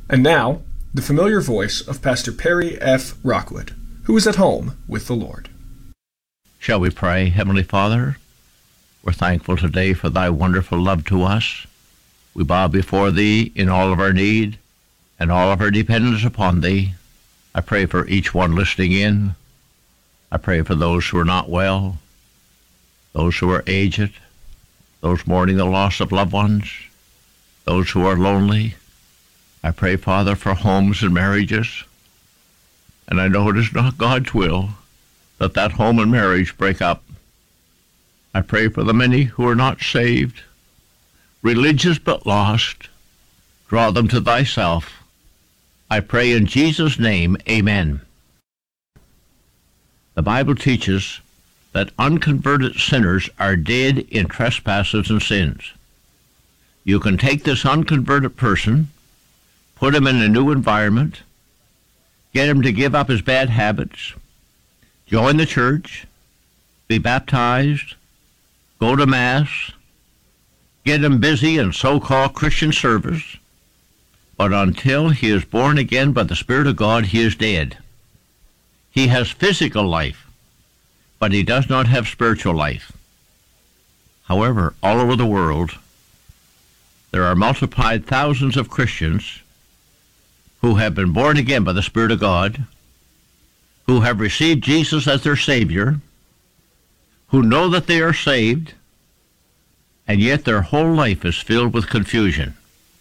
And now, the familiar voice of Pastor Perry F. Rockwood, who is at home with the Lord. Shall we pray? Heavenly Father, we're thankful today for thy wonderful love to us. We bow before thee in all of our need and all of our dependence upon thee. I pray for each one listening in. I pray for those who are not well, those who are aged, those mourning the loss of loved ones, those who are lonely. I pray, Father, for homes and marriages. And I know it is not God's will that that home and marriage break up. I pray for the many who are not saved, religious but lost. Draw them to thyself. I pray in Jesus' name, amen. The Bible teaches that unconverted sinners are dead in trespasses and sins. You can take this unconverted person, put him in a new environment, get him to give up his bad habits, join the church, be baptized, go to Mass, get him busy in so-called Christian service, but until he is born again by the Spirit of God, he is dead. He has physical life, but he does not have spiritual life. However, all over the world, there are multiplied thousands of Christians who have been born again by the Spirit of God, who have received Jesus as their Savior, who know that they are saved, and yet their whole life is filled with confusion.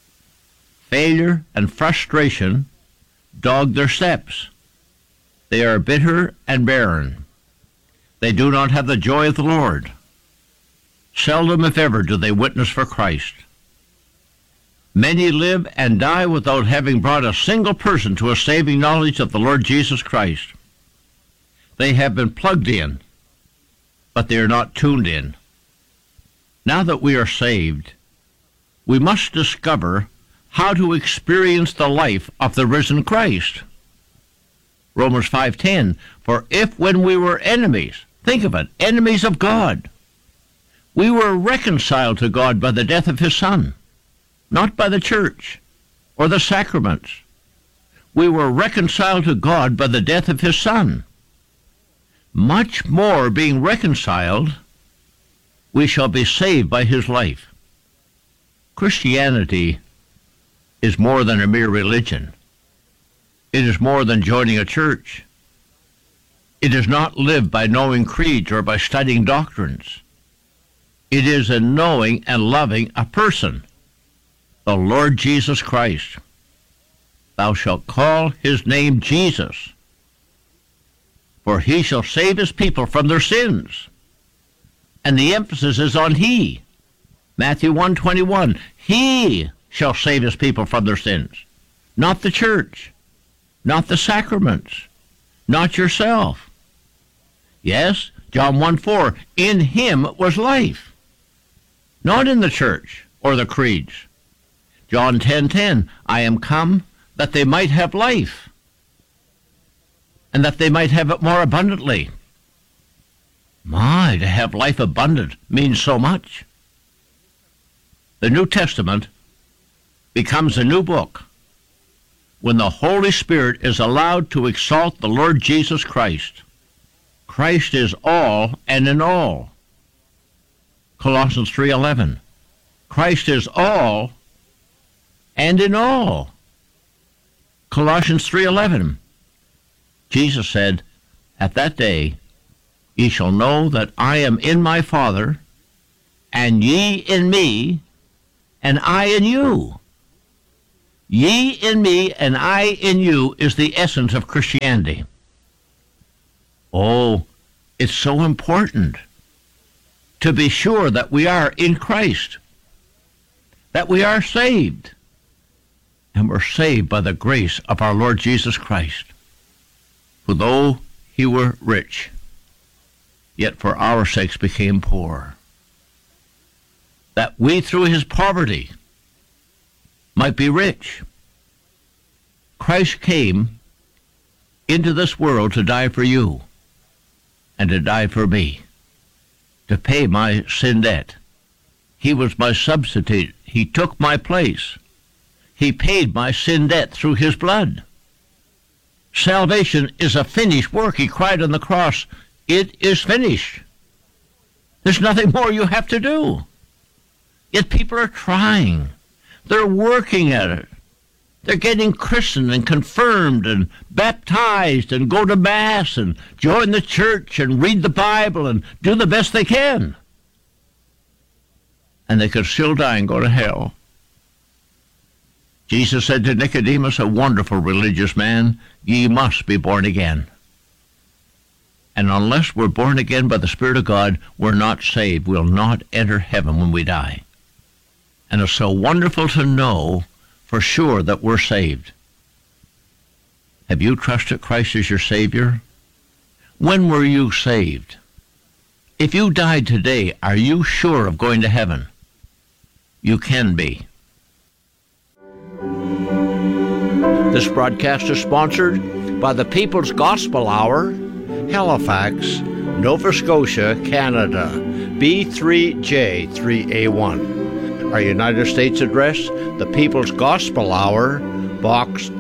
Failure and frustration dog their steps. They are bitter and barren. They do not have the joy of the Lord. Seldom, if ever, do they witness for Christ. Many live and die without having brought a single person to a saving knowledge of the Lord Jesus Christ. They have been plugged in, but they are not tuned in. Now that we are saved, we must discover how to experience the life of the risen Christ. Romans 5:10, for if when we were enemies, think of it, enemies of God, we were reconciled to God by the death of his Son, not by the church or the sacraments. We were reconciled to God by the death of his Son. Much more being reconciled, we shall be saved by his life. Christianity is more than a mere religion. It is more than joining a church. It is not lived by knowing creeds or by studying doctrines. It is in knowing and loving a person, the Lord Jesus Christ. Thou shalt call his name Jesus, for he shall save his people from their sins. And the emphasis is on he. Matthew 1:21, he shall save his people from their sins. Not the church, not the sacraments, not yourself. Yes, John 1:4, in him was life, not in the church or the creeds. John 10:10, I am come that they might have life, and that they might have it more abundantly. My, to have life abundant means so much. The New Testament becomes a new book when the Holy Spirit is allowed to exalt the Lord Jesus Christ. Christ is all and in all. Colossians 3:11. Christ is all and in all. Colossians 3:11. Jesus said, at that day ye shall know that I am in my Father, and ye in me, and I in you. Ye in me, and I in you is the essence of Christianity. Oh, it's so important to be sure that we are in Christ, that we are saved, and we're saved by the grace of our Lord Jesus Christ, who though he were rich, yet for our sakes became poor, that we through his poverty might be rich. Christ came into this world to die for you and to die for me, to pay my sin debt. He was my substitute. He took my place. He paid my sin debt through his blood. Salvation is a finished work. He cried on the cross, "It is finished." There's nothing more you have to do. Yet people are trying. They're working at it. They're getting christened and confirmed and baptized and go to Mass and join the church and read the Bible and do the best they can. And they could still die and go to hell. Jesus said to Nicodemus, a wonderful religious man, "Ye must be born again." And unless we're born again by the Spirit of God, we're not saved. We'll not enter heaven when we die. And it's so wonderful to know for sure that we're saved. Have you trusted Christ as your Savior? When were you saved? If you died today, are you sure of going to heaven? You can be. This broadcast is sponsored by the People's Gospel Hour, Halifax, Nova Scotia, Canada, B3J3A1. Our United States address, the People's Gospel Hour, Box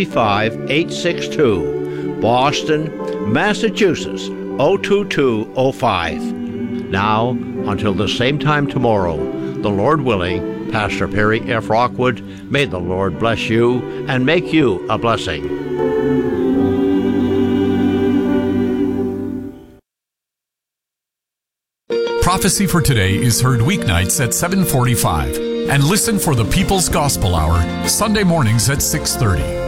55862, Boston, Massachusetts, 02205. Now, until the same time tomorrow, the Lord willing, Pastor Perry F. Rockwood, may the Lord bless you and make you a blessing. Prophecy for Today is heard weeknights at 7:45 and listen for the People's Gospel Hour Sunday mornings at 6:30.